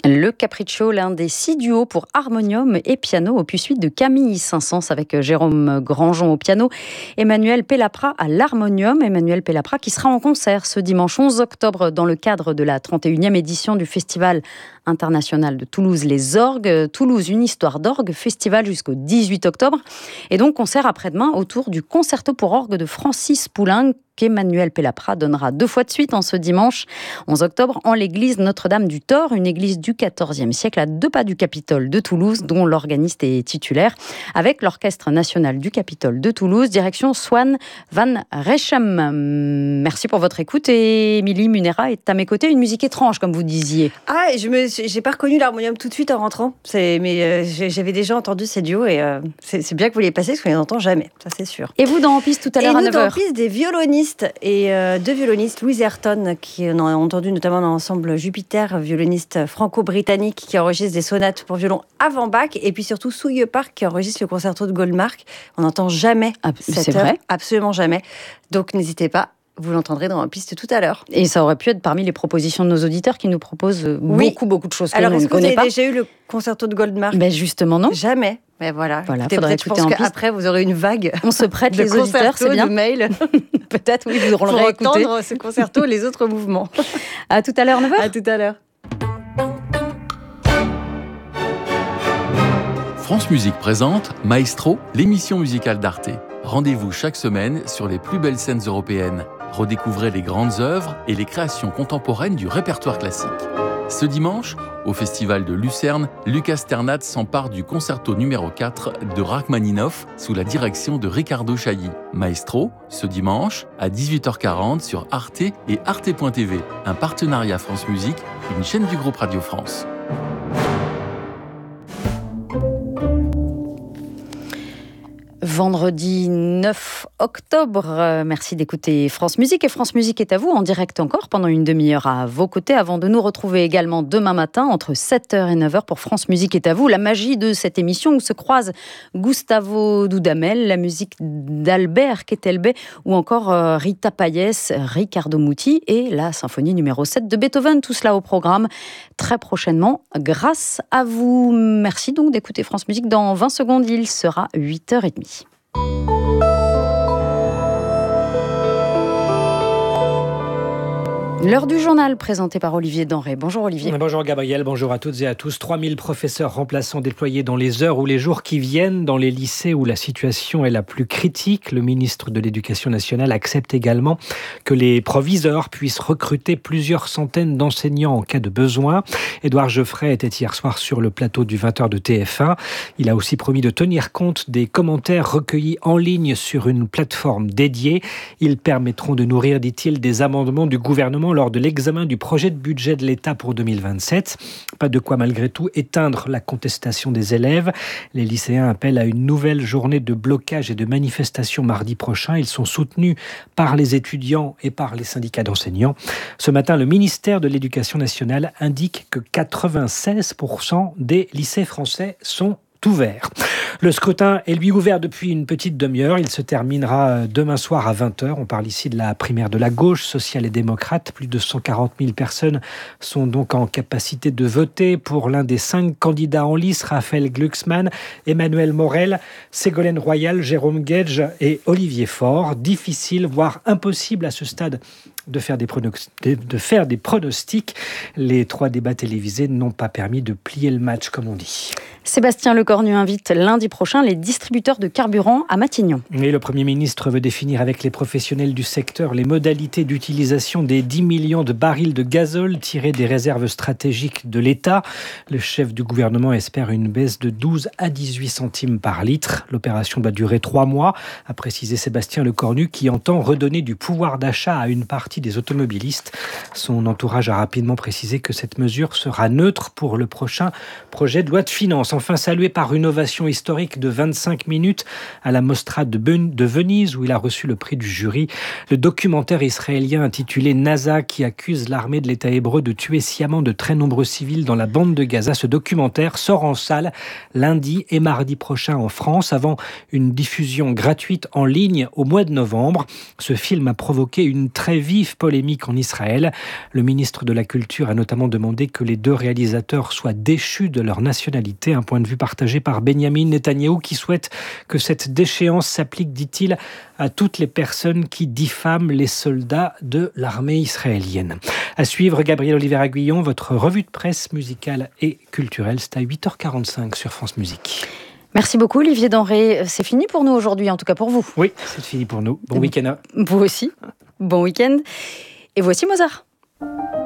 Le Capriccio, l'un des 6 duos pour harmonium et piano, opus 8 de Camille Saint-Saëns avec Jérôme Granjon au piano, Emmanuel Pellaprat à l'harmonium. Emmanuel Pellaprat qui sera en concert ce dimanche 11 octobre dans le cadre de la 31e édition du Festival international de Toulouse Les Orgues. Toulouse, une histoire d'orgue, festival jusqu'au 18 octobre. Et donc concert après-demain autour du concerto pour orgue de Francis Poulenc qu'Emmanuel Pellaprat donnera 2 fois de suite en ce dimanche 11 octobre en l'église Notre-Dame du Thor, une église du XIVe siècle à 2 pas du Capitole de Toulouse, dont l'organiste est titulaire, avec l'Orchestre national du Capitole de Toulouse, direction Swan van Rechem. Merci pour votre écoute et Émilie Munera est à mes côtés, une musique étrange comme vous disiez. Ah, j'ai pas reconnu l'harmonium tout de suite en rentrant, mais j'avais déjà entendu ces duos et c'est bien que vous les passez parce qu'on les entend jamais, ça c'est sûr. Et vous dans En Piste tout à l'heure à 9h. Et nous dans En Piste des violonistes et 2 violonistes, Louise Ayrton, qui on a entendu notamment dans l'ensemble Jupiter, violoniste franco-britannique qui enregistre des sonates pour violon avant Bach, et puis surtout Souille Park qui enregistre le concerto de Goldmark. On n'entend jamais cette œuvre, absolument jamais. Donc n'hésitez pas. Vous l'entendrez dans En Piste tout à l'heure. Et ça aurait pu être parmi les propositions de nos auditeurs qui nous proposent beaucoup de choses que alors, nous ne connaissons pas. Alors, est-ce que vous avez déjà eu le concerto de Goldmark ? Ben justement, non. Jamais. Mais voilà. Faudrait écouter En Piste. Après, vous aurez une vague. On se prête les auditeurs, c'est bien. De mails. Peut-être, oui, vous aurez pour réécouter. entendre ce concerto et les autres mouvements. À tout à l'heure, 9h. À tout à l'heure. France Musique présente Maestro, l'émission musicale d'Arte. Rendez-vous chaque semaine sur les plus belles scènes européennes. Redécouvrez les grandes œuvres et les créations contemporaines du répertoire classique. Ce dimanche, au Festival de Lucerne, Lucas Sternat s'empare du concerto numéro 4 de Rachmaninoff sous la direction de Riccardo Chailly. Maestro, ce dimanche, à 18h40 sur Arte et Arte.tv, un partenariat France Musique, une chaîne du groupe Radio France. Vendredi 9 octobre, merci d'écouter France Musique. Et France Musique est à vous en direct encore pendant une demi-heure à vos côtés avant de nous retrouver également demain matin entre 7h et 9h pour France Musique est à vous. La magie de cette émission où se croisent Gustavo Dudamel, la musique d'Albert Quetelbé ou encore Rita Payès, Riccardo Muti et la symphonie numéro 7 de Beethoven. Tout cela au programme très prochainement grâce à vous. Merci donc d'écouter France Musique. Dans 20 secondes, il sera 8h30. L'heure du journal présenté par Olivier Denré. Bonjour Olivier. Bonjour Gabriel, bonjour à toutes et à tous. 3000 professeurs remplaçants déployés dans les heures ou les jours qui viennent dans les lycées où la situation est la plus critique. Le ministre de l'Éducation nationale accepte également que les proviseurs puissent recruter plusieurs centaines d'enseignants en cas de besoin. Édouard Geoffrey était hier soir sur le plateau du 20h de TF1. Il a aussi promis de tenir compte des commentaires recueillis en ligne sur une plateforme dédiée. Ils permettront de nourrir, dit-il, des amendements du gouvernement lors de l'examen du projet de budget de l'État pour 2027. Pas de quoi malgré tout éteindre la contestation des élèves. Les lycéens appellent à une nouvelle journée de blocage et de manifestation mardi prochain. Ils sont soutenus par les étudiants et par les syndicats d'enseignants. Ce matin, le ministère de l'Éducation nationale indique que 96% des lycées français sont ouverts. Le scrutin est lui ouvert depuis une petite demi-heure. Il se terminera demain soir à 20h. On parle ici de la primaire de la gauche sociale et démocrate. Plus de 140 000 personnes sont donc en capacité de voter pour l'un des 5 candidats en lice, Raphaël Glucksmann, Emmanuel Morel, Ségolène Royal, Jérôme Guedj et Olivier Faure. Difficile, voire impossible à ce stade de faire des pronostics. Les 3 débats télévisés n'ont pas permis de plier le match, comme on dit. Sébastien Lecornu invite lundi prochain les distributeurs de carburant à Matignon. Et le Premier ministre veut définir avec les professionnels du secteur les modalités d'utilisation des 10 millions de barils de gazole tirés des réserves stratégiques de l'État. Le chef du gouvernement espère une baisse de 12 à 18 centimes par litre. L'opération va durer 3 mois, a précisé Sébastien Lecornu, qui entend redonner du pouvoir d'achat à une partie des automobilistes. Son entourage a rapidement précisé que cette mesure sera neutre pour le prochain projet de loi de finances. Enfin, salué par une ovation historique de 25 minutes à la Mostra de Venise, où il a reçu le prix du jury, le documentaire israélien intitulé NASA, qui accuse l'armée de l'État hébreu de tuer sciemment de très nombreux civils dans la bande de Gaza. Ce documentaire sort en salle lundi et mardi prochain en France, avant une diffusion gratuite en ligne au mois de novembre. Ce film a provoqué une très vive vive polémique en Israël. Le ministre de la Culture a notamment demandé que les 2 réalisateurs soient déchus de leur nationalité, un point de vue partagé par Benyamin Netanyahou qui souhaite que cette déchéance s'applique, dit-il, à toutes les personnes qui diffament les soldats de l'armée israélienne. À suivre, Gabriel Oliver-Aguillon, votre revue de presse musicale et culturelle, c'est à 8h45 sur France Musique. Merci beaucoup Olivier Denré. C'est fini pour nous aujourd'hui, en tout cas pour vous. Oui, c'est fini pour nous. Bon week-end. Vous aussi. Bon week-end. Et voici Mozart.